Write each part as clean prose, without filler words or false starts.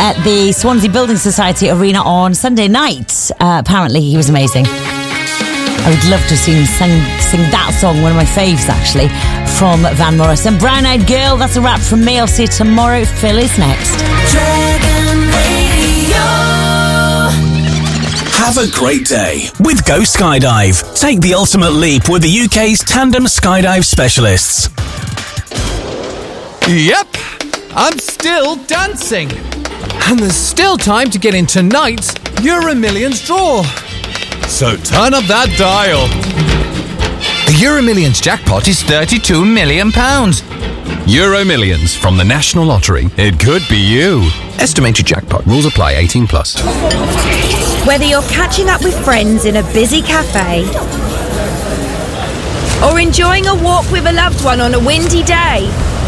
at the Swansea Building Society Arena on Sunday night. Apparently he was amazing. I would love to see him sing that song, one of my faves actually, from Van Morrison. Brown Eyed Girl, that's a wrap from me. I'll see you tomorrow. Phil is next. Dragon Radio. Have a great day with Go Skydive. Take the ultimate leap with the UK's tandem skydive specialists. Yep, I'm still dancing. And there's still time to get in tonight's Euro Millions draw. So turn up that dial. The Euro Millions jackpot is £32 million. Euro Millions from the National Lottery. It could be you. Estimated jackpot. Rules apply. 18+. Whether you're catching up with friends in a busy cafe or enjoying a walk with a loved one on a windy day,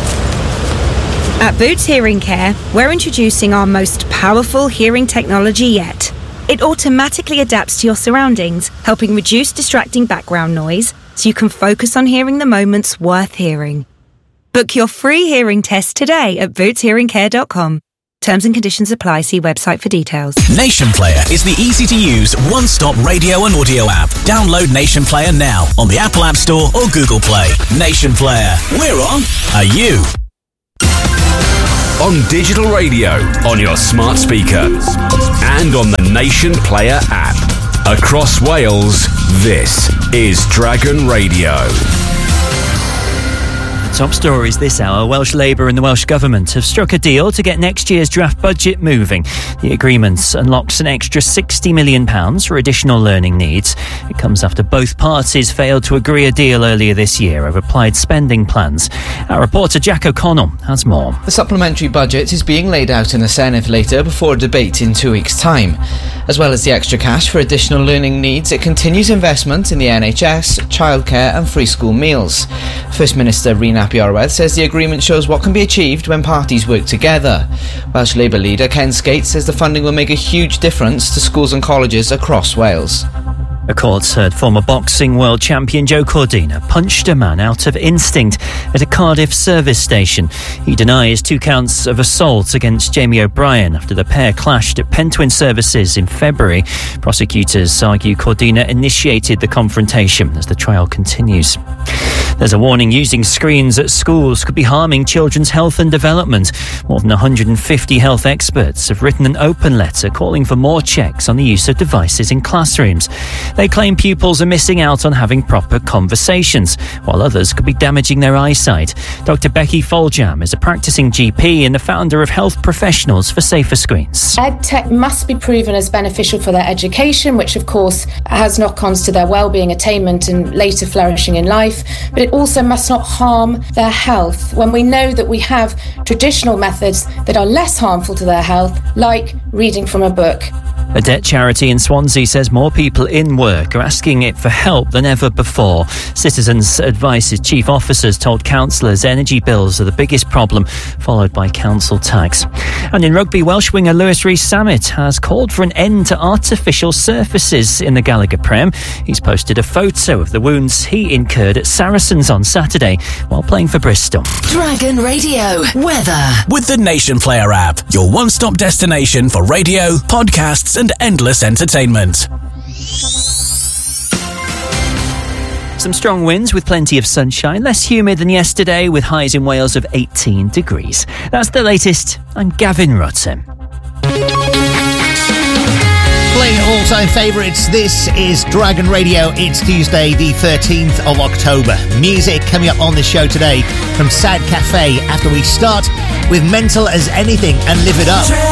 at Boots Hearing Care, we're introducing our most powerful hearing technology yet. It automatically adapts to your surroundings, helping reduce distracting background noise so you can focus on hearing the moments worth hearing. Book your free hearing test today at bootshearingcare.com. Terms and conditions apply. See website for details. Nation Player is the easy-to-use, one-stop radio and audio app. Download Nation Player now on the Apple App Store or Google Play. Nation Player. We're on. Are you? On digital radio, on your smart speaker, and on the Nation Player app. Across Wales, this is Dragon Radio. Top stories this hour. Welsh Labour and the Welsh Government have struck a deal to get next year's draft budget moving. The agreement unlocks an extra £60 million for additional learning needs. It comes after both parties failed to agree a deal earlier this year over applied spending plans. Our reporter Jack O'Connell has more. The supplementary budget is being laid out in the Senedd later before a debate in 2 weeks' time. As well as the extra cash for additional learning needs, it continues investment in the NHS, childcare and free school meals. First Minister Rhun ap Iorwerth says the agreement shows what can be achieved when parties work together. Welsh Labour leader Ken Skate says the funding will make a huge difference to schools and colleges across Wales. A court's heard former boxing world champion Joe Cordina punched a man out of instinct at a Cardiff service station. He denies 2 counts of assault against Jamie O'Brien after the pair clashed at Pentwyn services in February. Prosecutors argue Cordina initiated the confrontation as the trial continues. There's a warning using screens at schools could be harming children's health and development. More than 150 health experts have written an open letter calling for more checks on the use of devices in classrooms. They claim pupils are missing out on having proper conversations, while others could be damaging their eyesight. Dr. Becky Foljam is a practicing GP and the founder of Health Professionals for Safer Screens. EdTech must be proven as beneficial for their education, which of course has knock-ons to their well-being, attainment and later flourishing in life, but it also must not harm their health when we know that we have traditional methods that are less harmful to their health, like reading from a book. A debt charity in Swansea says more people in work are asking it for help than ever before. Citizens Advice's chief officers told councillors energy bills are the biggest problem, followed by council tax. And in rugby, Welsh winger Lewis Rees-Zammit has called for an end to artificial surfaces in the Gallagher Prem. He's posted a photo of the wounds he incurred at Saracens on Saturday while playing for Bristol. Dragon Radio weather. With the Nation Player app, your one-stop destination for radio, podcasts and endless entertainment. Some strong winds with plenty of sunshine, less humid than yesterday with highs in Wales of 18 degrees. That's the latest. I'm Gavin Rutten. Playing all-time favourites, this is Dragon Radio. It's Tuesday the 13th of October. Music coming up on the show today from Sad Cafe after we start with Mental as Anything and Live It Up.